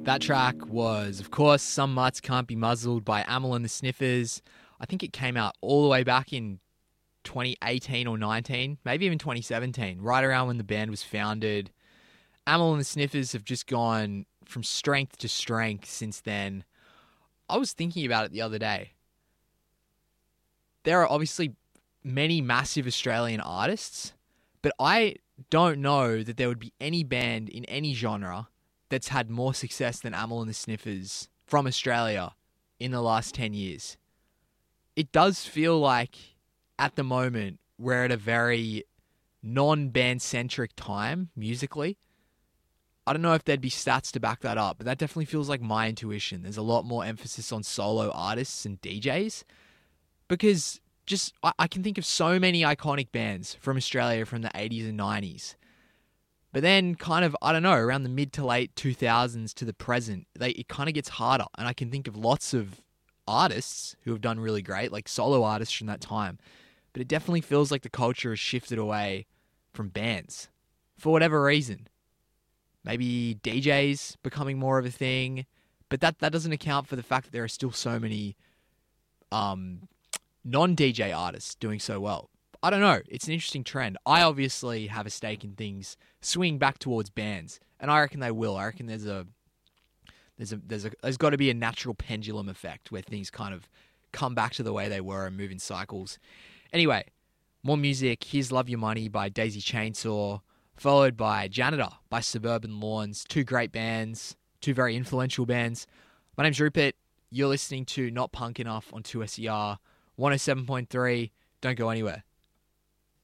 That track was, of course, Some Mutts Can't Be Muzzled by Amyl and the Sniffers. I think it came out all the way back in 2018 or 19, maybe even 2017, right around when the band was founded. Amyl and the Sniffers have just gone from strength to strength since then. I was thinking about it the other day. There are obviously many massive Australian artists, but I don't know that there would be any band in any genre that's had more success than Amyl and the Sniffers from Australia in the last 10 years. It does feel like, at the moment, we're at a very non-band-centric time, musically. I don't know if there'd be stats to back that up, but that definitely feels like my intuition. There's a lot more emphasis on solo artists and DJs, because I can think of so many iconic bands from Australia from the 80s and 90s. But then kind of, I don't know, around the mid to late 2000s to the present, it kind of gets harder. And I can think of lots of artists who have done really great, like solo artists from that time. But it definitely feels like the culture has shifted away from bands for whatever reason. Maybe DJs becoming more of a thing. But that doesn't account for the fact that there are still so many non-DJ artists doing so well. I don't know. It's an interesting trend. I obviously have a stake in things swinging back towards bands, and I reckon they will. I reckon there's got to be a natural pendulum effect where things kind of come back to the way they were and move in cycles. Anyway, more music. Here's Love Your Money by Daisy Chainsaw, followed by Janitor by Suburban Lawns. Two great bands, two very influential bands. My name's Rupert. You're listening to Not Punk Enough on 2SER 107.3. Don't go anywhere.